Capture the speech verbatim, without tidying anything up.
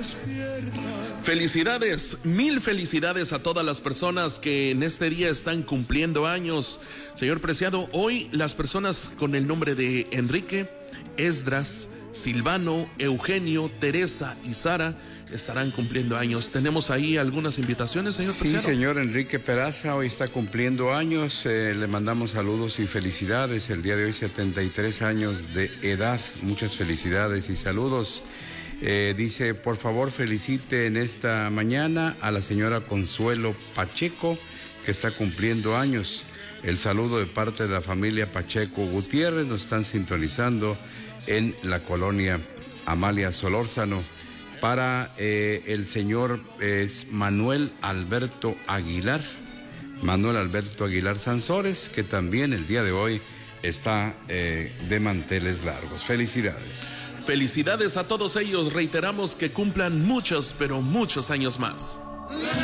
Felicidades, mil felicidades a todas las personas que en este día están cumpliendo años. Señor Preciado, hoy las personas con el nombre de Enrique, Esdras, Silvano, Eugenio, Teresa y Sara estarán cumpliendo años. ¿Tenemos ahí algunas invitaciones, señor Preciado? Sí, señor Enrique Peraza, hoy está cumpliendo años. Eh, le mandamos saludos y felicidades. El día de hoy, setenta y tres años de edad. Muchas felicidades y saludos. Eh, dice, por favor, felicite en esta mañana a la señora Consuelo Pacheco, que está cumpliendo años. El saludo de parte de la familia Pacheco Gutiérrez. Nos están sintonizando en la colonia Amalia Solórzano. Para eh, el señor es Manuel Alberto Aguilar, Manuel Alberto Aguilar Sansores, que también el día de hoy está eh, de manteles largos. Felicidades. Felicidades a todos ellos. Reiteramos que cumplan muchos, pero muchos años más.